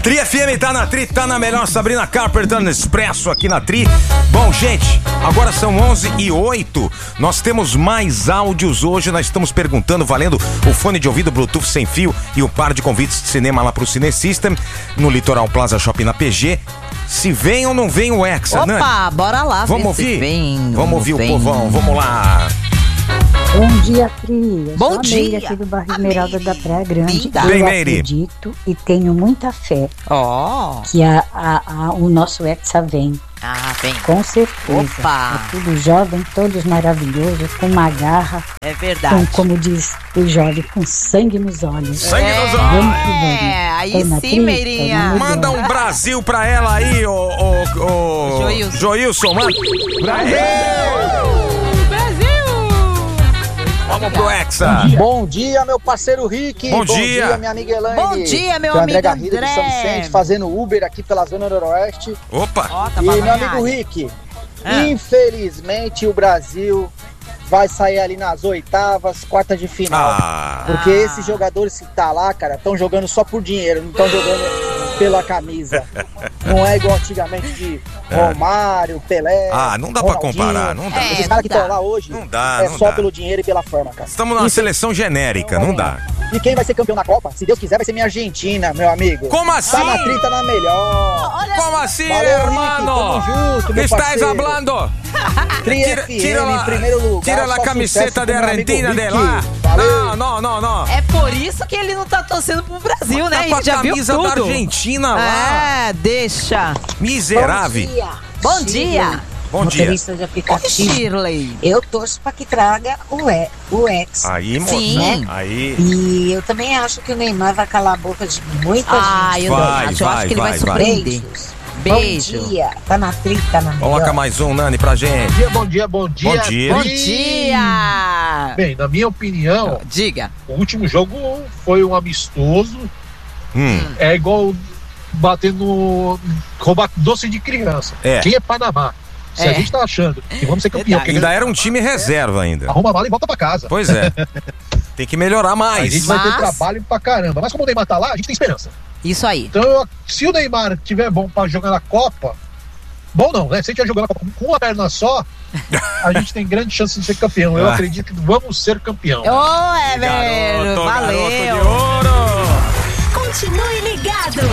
Tri FM tá na Tri, tá na melhor. Sabrina Carpenter no Expresso aqui na Tri. Bom, gente, agora são 11h08. Nós temos mais áudios hoje. Nós estamos perguntando, valendo o fone de ouvido Bluetooth sem fio e um par de convites de cinema lá pro Cine System, no Litoral Plaza Shopping na PG. Se vem ou não vem o Hexa, Opa, né? bora lá. Vamos ouvir? Vem, vamos ouvir o povão, vamos lá. Bom dia, Tri. Eu Bom sou a Meire dia. aqui do bairro Esmeralda da Praia Grande. Linda. Eu Bem, Meire. acredito e tenho muita fé Ó. que o nosso Hexa vem. Ah, vem. Com certeza. Opa. É tudo jovem, todos maravilhosos, com uma garra, É verdade. com, como diz o jovem, com sangue nos olhos. Sangue nos olhos. Vamos que vamos. Aí Tô na sim, Tri, tô Meirinha. na Manda um Brasil pra ela aí, ô Joilson. Joilson, manda. Brasil! Vamos pro Hexa. Bom dia, meu parceiro Rick. Bom dia. Minha amiga Elaine. Bom dia, meu Sou amigo André Garrido de São André. Vicente, fazendo Uber aqui pela Zona Noroeste. Opa! Ó, tá E meu babando. amigo Rick, Ah. infelizmente o Brasil vai sair ali nas oitavas, quartas de final. Porque Ah. esses jogadores que tá lá, cara, estão jogando só por dinheiro, não estão jogando pela camisa. Não é igual antigamente de Romário, Pelé. Não dá pra Ronaldinho. comparar, não dá. É, Esses caras que não dá. estão lá hoje Não dá, é não só dá. pelo dinheiro e pela fama, cara. Estamos numa seleção genérica, não dá. E quem vai ser campeão na Copa? Se Deus quiser, vai ser minha Argentina, meu amigo. Como assim? Tá na 30, na melhor. Como assim, Valeu, Rick, hermano? tamo junto, meu Estás parceiro. hablando? Tri FM em primeiro lugar. Tira só a camiseta sucesso de pro meu amigo Argentina de Rick. lá. Valeu. Não. É por isso que ele não tá torcendo pro Brasil, né? Tá com a Ele já viu camisa tudo. da Argentina lá. É, deixa. Miserável. Bom dia. Bom dia. Motorista de Oi, aplicativo. Shirley. Eu torço para que traga o Hexa. Aí, moça. Sim. Aí. E eu também acho que o Neymar vai calar a boca de muita gente. Eu Vai, acho vai, que ele vai vai. surpreender. Beijos. Beijo. Bom dia. Tá na Tri, tá na melhor. Coloca mais um, Nani, pra gente. Bom dia. Bom dia. Bom dia. Bem, na minha opinião, Diga. o último jogo foi um amistoso. É igual roubar doce de criança. É. Quem é Panamá? Se a gente tá achando que vamos ser campeão, Verdade. Ainda era um time reserva ainda. arruma a mala e volta pra casa. Pois é. Tem que melhorar A mais. gente vai ter Mas- trabalho pra caramba. Mas como o Neymar tá lá, a gente tem esperança. Isso aí. Então, se o Neymar tiver bom pra jogar na Copa, bom não, né? Se a gente vai jogar na Copa com uma perna só, a gente tem grande chance de ser campeão. Eu acredito que vamos ser campeão. Ô, é, velho. Garoto, Valeu. garoto de ouro. Continue ligado.